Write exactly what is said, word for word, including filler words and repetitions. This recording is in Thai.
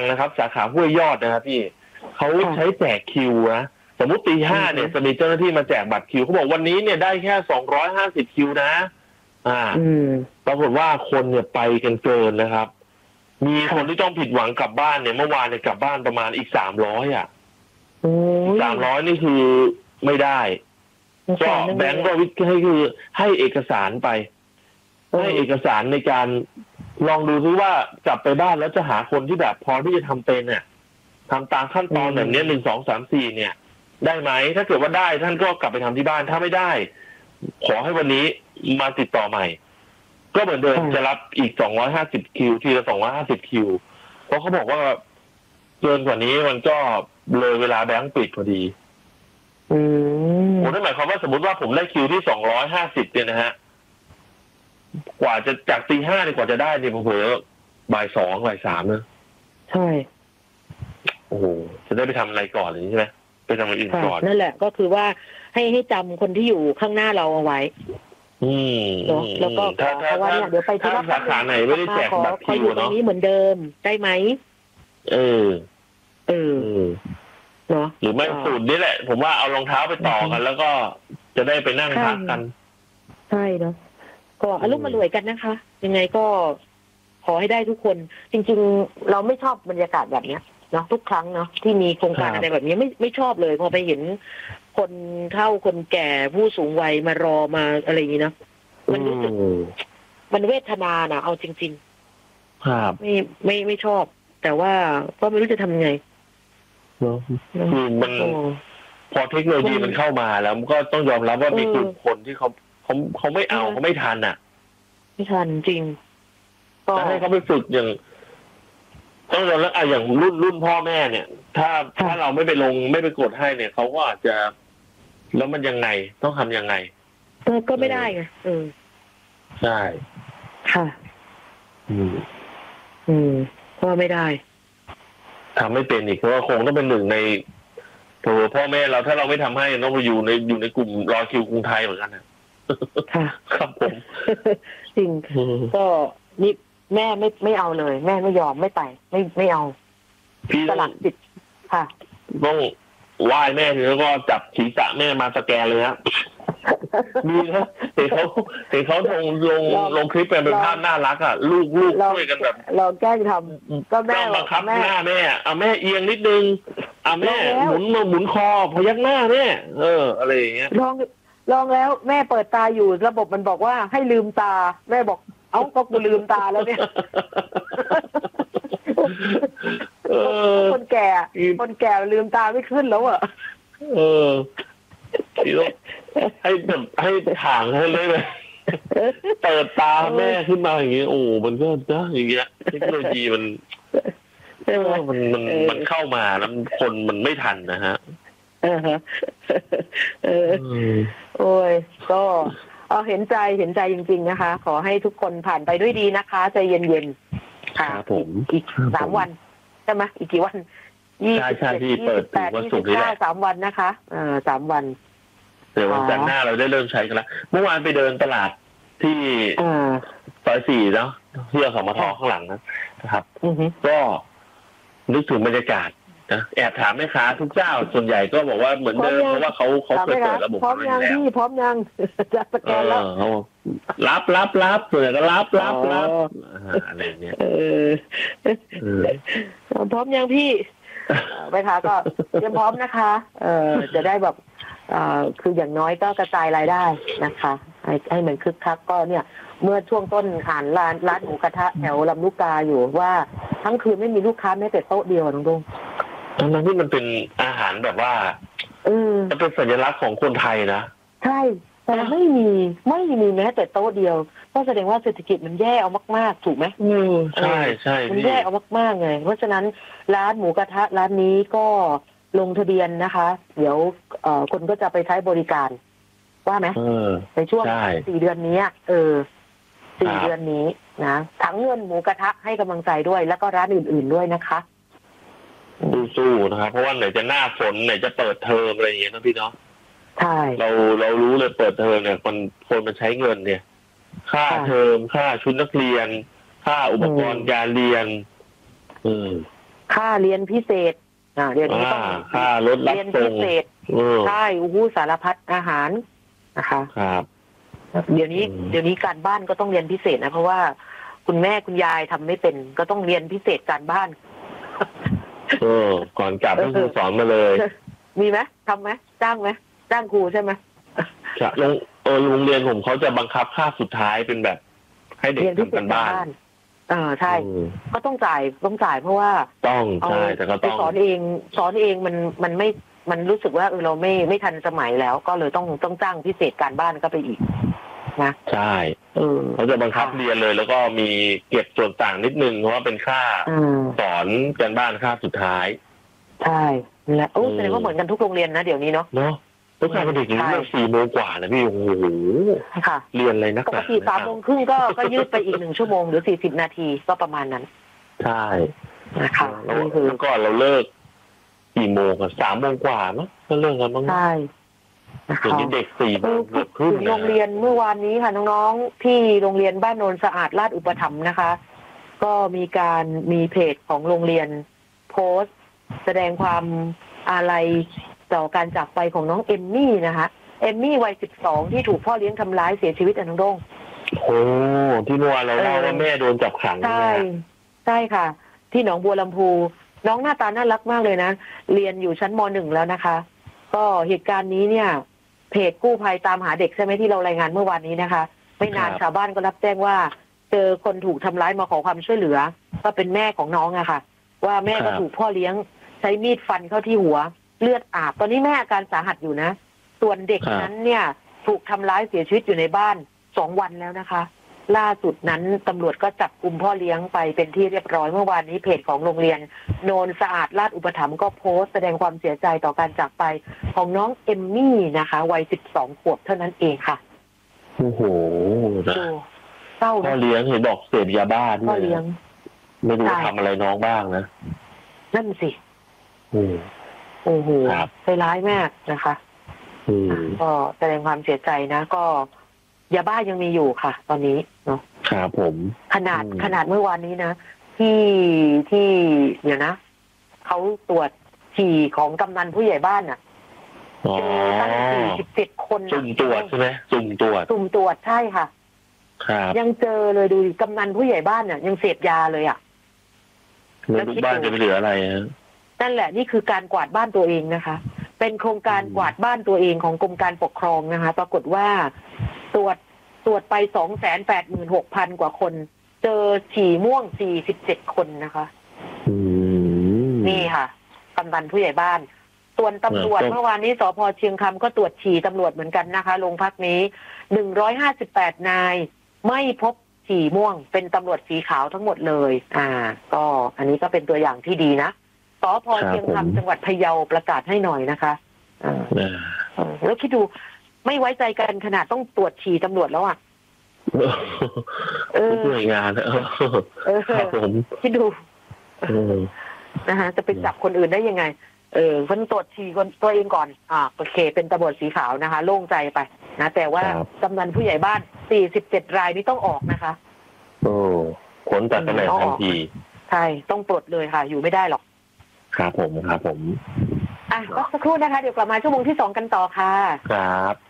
นะครับสาขาห้วยยอดนะครับพี่เขาใช้แจกคิวนะสมมุติตีห้าเนี่ยจะมีเจ้าหน้าที่มาแจกบัตรคิวเขาบอกวันนี้เนี่ยได้แค่สองร้อยห้าสิบคิวนะอ่าปรากฏว่าคนเนี่ยไปกันเกินนะครับมีคนที่ต้องผิดหวังกลับบ้านเนี่ยเมื่อวานเนี่ยกลับบ้านประมาณอีกสามร้อยอ่ะสามร้อยนี่คือไม่ได้ก็แบงก์ก็วิทย์ให้คือให้เอกสารไปให้เอกสารในการลองดูซิว่ากลับไปบ้านแล้วจะหาคนที่แบบพอที่จะทำเป็นเนี่ยทำตามขั้นตอนแบบนี้หนึ่งสองสามสี่เนี่ยได้ไหมถ้าเกิดว่าได้ท่านก็กลับไปทำที่บ้านถ้าไม่ได้ขอให้วันนี้มาติดต่อใหม่ก็เหมือนเดิมจะรับอีกสองร้อยห้าสิบคิวทีละสองร้อยห้าสิบคิวเพราะเขาบอกว่าเกินกว่านี้มันก็เลยเวลาแบงก์ปิดพอดีอืมผมนั่นหมายความว่าสมมติว่าผมได้คิวที่สองร้อยห้าสิบเนี่ยนะฮะกว่าจะจากตีห้าเนี่ยกว่าจะได้เนี่ยผมเผลอบ่ายสองบ่ายสามนะใช่โอ้โหจะได้ไปทำอะไรก่อนอย่างนี้ใช่ไหมไปทำอะไรอื่นก่อนนั่นแหละก็คือว่าให้ให้จำคนที่อยู่ข้างหน้าเราเอาไว้อืมเนาะแล้วก็ถ้าถ้าถ้าเดี๋ยวไปที่สาขาไหนไม่ได้แจกบัตรคิวเนาะนี้เหมือนเดิมได้ไหมเออเออเนาะหรือไม่สูตรนี้แหละผมว่าเอารองเท้าไปต่อกันแล้วก็จะได้ไปนั่งพักกันใช่เนาะก็อารมณ์มารวยกันนะคะยังไงก็ขอให้ได้ทุกคนจริงๆเราไม่ชอบบรรยากาศแบบเนี้ยเนาะทุกครั้งเนาะที่มีโครงการอะไรแบบนี้ไม่ไม่ชอบเลยพอไปเห็นคนเฒ่าคนแก่ผู้สูงวัยมารอมาอะไรอย่างนี้นะมันรู้สึกมันเวทนานะเอาจริงๆครับไม่ไม่ไม่ชอบแต่ว่าก็ไม่รู้จะทำไงเนาะคือมันพอเทคโนโลยีมันเข้ามาแล้วก็ต้องยอมรับว่ามีกลุ่มคนที่เขาเขาเขาไม่เอาเขาไม่ทันอ่ะไม่ทันจริงก็ให้เขาไปฝึกอย่างต้องยอมรับอ่ะอย่างรุ่นรุ่นพ่อแม่เนี่ยถ้าถ้าเราไม่ไปลงไม่ไปกดให้เนี่ยเขาก็อาจจะแล้วมันยังไงต้องทำยังไงก็ไม่ได้ไงเออใช่ค่ะอืมอืมก็ไม่ได้ทำไม่เป็นอีกเพราะว่าคงต้องเป็นหนึ่งในตัวพ่อแม่เราถ้าเราไม่ทำให้ต้องไปอยู่ในอยู่ในกลุ่มรอคิวกรุงไทยเหมือนกันนะค่ะครับผมจริงก็นี่แม่ไม่ไม่เอาเลยแม่ไม่ยอมไม่ไปไม่ไม่เอาพี่สลักจิตค่ะต้องไหว้แม่แล้วก็จับศีรษะแม่มาสแกนเลยครับมีนะเห็นเขาเห็นเขาลงลงลงคลิปเป็นภาพน่ารักอ่ะลูกลูกช่วยกันแบบเราแกล้งทำก็แม่บังคับหน้าแม่เอาแม่เอียงนิดนึงเอาแม่หมุนมาหมุนคอพยักหน้าแม่เอออะไรอย่างเงี้ยลองลองแล้วแม่เปิดตาอยู่ระบบมันบอกว่าให้ลืมตาแม่บอกเอ้าก็กูลืมตาแล้วเนี่ยคนแก่คนแก่ลืมตาไม่ขึ้นแล้วอ่ะเออที่ต้องให้แบบให้ถ่างให้เลยเลยเปิดตาแม่ขึ้นมาอย่างเงี้ยโอ้มันก็นะอย่างเงี้ยเทคโนโลยีมันมันมันมันเข้ามาแล้วคนมันไม่ทันนะฮะเออเออโอ้ยก็เอาเห็นใจเห็นใจจริงๆนะคะขอให้ทุกคนผ่านไปด้วยดีนะคะใจเย็นๆค่ะผมอีกสามวันใช่ไหมอีกกี่วันยี่สิบเจ็ดยี่สิบแปดยี่สิบเก้าสามวันนะคะอ่าสามวันเดี๋ยววันจันทร์หน้าเราได้เริ่มใช้กันแล้วเมื่อวานไปเดินตลาดที่ซอยสี่เนาะที่อสมทข้างหลังนะครับก็นึกถึงบรรยากาศนะแอบถามแม่ค้าทุกเจ้าส่วนใหญ่ก็บอกว่าเหมือนเดิมเพราะว่าเขาเขาเคยเปิดระบบพร้อมยังพี่พร้อมยังจะสแกนแล้วรับรับรับส่วนใหญ่ก็รับรับรับอะไรเนี้ยพร้อมยังพี่แม่ค้าก็เตรียมพร้อมนะคะเออจะได้แบบคืออย่างน้อยก็กระจายรายได้นะคะให้ให้มันคึกคักก็เนี่ยเมื่อช่วงต้นอ่านร้านร้านหมูกระทะแถวลำลูกกาอยู่ว่าทั้งคืนไม่มีลูกค้าแม้แต่โต๊ะเดียวน้องดงทั้งที่มันเป็นอาหารแบบว่าเออมันเป็นสัญลักษณ์ของคนไทยนะใช่แต่ไม่มีไม่มีแม้แต่โต๊ะเดียวก็แสดงว่าเศรษฐกิจมันแย่เอามากๆถูกไหมอืมใช่ใช่มันแย่เอามากๆไงเพราะฉะนั้นร้านหมูกระทะร้านนี้ก็ลงทะเบียนนะคะเดี๋ยวคนก็จะไปใช้บริการว่าไหมในช่วงสี่เดือนนี้เออสี่เดือนนี้นะทั้งเงินหมูกระทะให้กำลังใจด้วยแล้วก็ร้านอื่นๆด้วยนะคะสู้ๆนะครับเพราะว่าไหนจะหน้าฝนไหนจะเปิดเทอมอะไรอย่างเงี้ยนะพี่เนาะใช่เราเรารู้เลยเปิดเทอมเนี่ยคนคนมันใช้เงินเนี่ยค่าเทอมค่าชุดนักเรียนค่าอุปกรณ์การเรียนอืมค่าเรียนพิเศษอ่าเดี๋ยวนี้ต้องค่ารถรับเรียนส่พิงเศษใช่อู้หูสารพัดอาหารนะคะครับเดี๋ยวนี้เดี๋ยวนี้การบ้านก็ต้องเรียนพิเศษนะเพราะว่าคุณแม่คุณยายทำไม่เป็นก็ต้องเรียนพิเศษการบ้านเออก่อนกลับต้องครูสอนมาเลยมีไหมทำไหมจ้างไหมจ้างครูใช่ไหมจะโรงเออโรงเรียนผมเขาจะบังคับค่าสุดท้ายเป็นแบบให้เด็กทำกันบ้านเออใช่ก็ต้องจ่ายต้องจ่ายเพราะว่าต้องใช่แต่ก็ต้องสอนเองสอนเองมันมันไม่มันรู้สึกว่าเออเราไม่ไม่ทันสมัยแล้วก็เลยต้องต้องจ้างพิเศษการบ้านก็ไปอีกนะใช่เขาจะบังคับเรียนเลยแล้วก็มีเก็บส่วนต่างนิดนึงเพราะว่าเป็นค่าสอนการบ้านค่าสุดท้ายใช่แล้วโอ้แสดงว่าเหมือนกันทุกโรงเรียนนะเดี๋ยวนี้เนาะเนาะทุกการเด็กนี่เริ่มสี่โมงกว่านะพี่โอ้โหค่ะเรียนอะไรนักปกติสามโมงครึ่งก็ก็ยืดไปอีกหนึ่งชั่วโมงหรือสี่สิบนาทีก็ประมาณนั้นใช่นะคะนี่คือก่อนเราเลิกสี่โมงกับสามโมงกว่ามั้งก็เลิกกันมั้งใช่นะคะเด็กสี่โมงครึ่งโรงเรียนเมื่อวานนี้ค่ะน้องๆที่โรงเรียนบ้านโนนสะอาดราชอุปถัมภ์นะคะก็มีการมีเพจของโรงเรียนโพสต์แสดงความอาลัยต่อการจากไปของน้องเอมมี่นะคะเอมมี่วัยสิบสองที่ถูกพ่อเลี้ยงทำร้ายเสียชีวิตอ่ะน้องดงโอ้ที่เมื่อวานเราเล่าว่าแม่โดนจับขังใช่ใช่ค่ะที่หนองบัวลำพูน้องหน้าตาน่ารักมากเลยนะเรียนอยู่ชั้นม.หนึ่งแล้วนะคะก็เหตุการณ์นี้เนี่ยเพจกู้ภัยตามหาเด็กใช่ไหมที่เรารายงานเมื่อวานนี้นะคะไม่นานชาวบ้านก็รับแจ้งว่าเจอคนถูกทำร้ายมาขอความช่วยเหลือก็เป็นแม่ของน้องอะค่ะว่าแม่ก็ถูกพ่อเลี้ยงใช้มีดฟันเข้าที่หัวเลือดอาบตอนนี้แม่อาการสาหัสอยู่นะส่วนเด็กนั้นเนี่ยถูกทำร้ายเสียชีวิตอยู่ในบ้านสองวันแล้วนะคะล่าสุดนั้นตำรวจก็จับกุมพ่อเลี้ยงไปเป็นที่เรียบร้อยเมื่อวานนี้เพจของโรงเรียนโนนสะอาดราชอุปถัมภ์ก็โพสต์แสดงความเสียใจต่อการจากไปของน้องเอมมี่นะคะวัยสิบสองขวบเท่านั้นเองค่ะโอ้โหเศร้าพ่อเลี้ยงเห็นบอกเสพยาบ้าด้วยพ่อเลี้ยงไม่รู้ทำอะไรน้องบ้างนะนั่นสิโอ้โหใจร้ายมากนะคะก็แสดงความเสียใจนะก็ยาบ้ายังมีอยู่ค่ะตอนนี้เนาะครับผมขนาดขนาดเมื่อวานนี้นะที่ที่เดี๋ยวนะเขาตรวจฉี่ของกำนันผู้ใหญ่บ้านน่ะเจอตั้งสี่สิบเจ็ดคนสุ่มตรวจใช่ไหมสุ่มตรวจสุ่มตรวจใช่ค่ะครับยังเจอเลยดูกำนันผู้ใหญ่บ้านน่ะยังเสพยาเลยอ่ะแล้วลูกบ้านจะไปเหลืออะไรฮะนั่นแหละนี่คือการกวาดบ้านตัวเองนะคะเป็นโครงการกวาดบ้านตัวเองของกรมการปกครองนะคะปรากฏว่าตรวจตรวจไปสองแสนแปดหมื่นหกพันกว่าคนเจอฉี่ม่วงสี่สิบเจ็ดคนนะคะนี่ค่ะกำนันผู้ใหญ่บ้านส่วนตำรวจเมื่อวานนี้สภ.เชียงคำก็ตรวจฉี่ตำรวจเหมือนกันนะคะโรงพักนี้หนึ่งร้อยห้าสิบแปดนายไม่พบฉี่ม่วงเป็นตำรวจสีขาวทั้งหมดเลยอ่าก็อันนี้ก็เป็นตัวอย่างที่ดีนะสภ.เชียงคำจังหวัดพะเยาประกาศให้หน่อยนะคะอ่าแล้วคิดดูไม่ไว้ใจกันขนาดต้องตรวจฉี่ตำรวจแล้วอ่ะเออหน่วยงานเออผมคิดดูนะคะจะไปจับคนอื่นได้ยังไงเออเพิ่งตรวจฉี่คนตัวเองก่อนอ่าโอเคเป็นตำรวจสีขาวนะคะโล่งใจไปนะแต่ว่ากำนันผู้ใหญ่บ้านสี่สิบเจ็ดรายนี้ต้องออกนะคะโอ้พ้นจากตำแหน่งทันทีใช่ต้องปลดเลยค่ะอยู่ไม่ได้หรอกครับผมครับผมอ่ะก็สักครู่นะคะเดี๋ยวกลับมาชั่วโมงที่สองกันต่อค่ะครับ